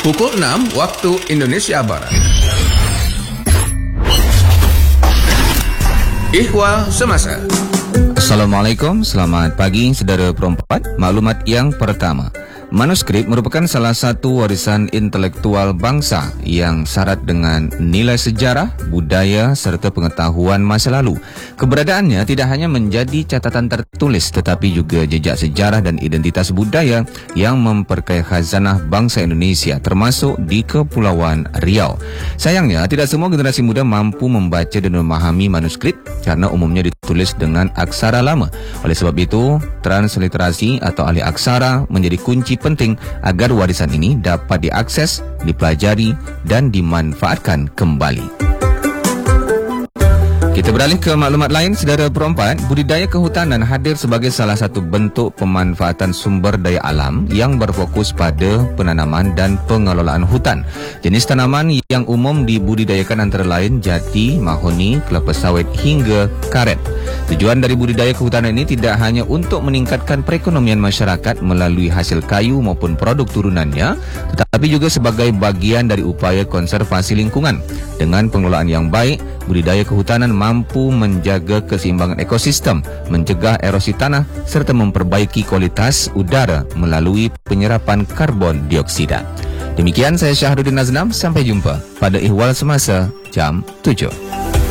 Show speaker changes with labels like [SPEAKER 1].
[SPEAKER 1] Pukul 6 waktu Indonesia Barat. Ihwal Semasa.
[SPEAKER 2] Assalamualaikum, selamat pagi saudara perempat. Maklumat yang pertama, manuskrip merupakan salah satu warisan intelektual bangsa yang syarat dengan nilai sejarah, budaya serta pengetahuan masa lalu. Keberadaannya tidak hanya menjadi catatan tertulis tetapi juga jejak sejarah dan identitas budaya yang memperkaya khazanah bangsa Indonesia termasuk di Kepulauan Riau. Sayangnya tidak semua generasi muda mampu membaca dan memahami manuskrip karena umumnya ditulis dengan aksara lama. Oleh sebab itu, transliterasi atau ahli aksara menjadi kunci penting agar warisan ini dapat diakses, dipelajari dan dimanfaatkan kembali. Kita beralih ke maklumat lain, saudara perempat. Budidaya kehutanan hadir sebagai salah satu bentuk pemanfaatan sumber daya alam yang berfokus pada penanaman dan pengelolaan hutan. Jenis tanaman yang umum dibudidayakan antara lain jati, mahoni, kelapa sawit hingga karet. Tujuan dari budidaya kehutanan ini tidak hanya untuk meningkatkan perekonomian masyarakat melalui hasil kayu maupun produk turunannya, tetapi juga sebagai bagian dari upaya konservasi lingkungan. Dengan pengelolaan yang baik, budidaya kehutanan mampu menjaga keseimbangan ekosistem, mencegah erosi tanah serta memperbaiki kualitas udara melalui penyerapan karbon dioksida. Demikian saya Syahrudin Aznam, sampai jumpa pada Ihwal Semasa jam 7.